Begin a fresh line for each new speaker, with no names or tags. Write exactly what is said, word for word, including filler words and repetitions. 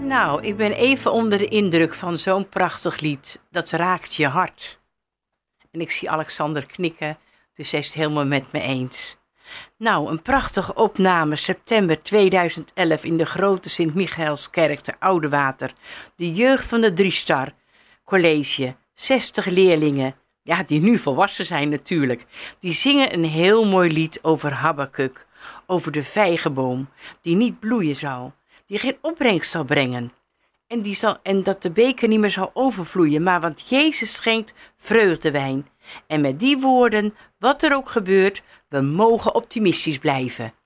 Nou, ik ben even onder de indruk van zo'n prachtig lied. Dat raakt je hart. En ik zie Alexander knikken, dus hij is het helemaal met me eens. Nou, een prachtige opname, september tweeduizend elf in de grote Sint-Michaelskerk te Oudewater. De jeugd van de Driestar College, zestig leerlingen, ja, die nu volwassen zijn natuurlijk. Die zingen een heel mooi lied over Habakuk, over de vijgenboom die niet bloeien zou, die geen opbrengst zal brengen. En, die zal, en dat de beker niet meer zal overvloeien, maar want Jezus schenkt vreugdewijn. En met die woorden, wat er ook gebeurt, we mogen optimistisch blijven.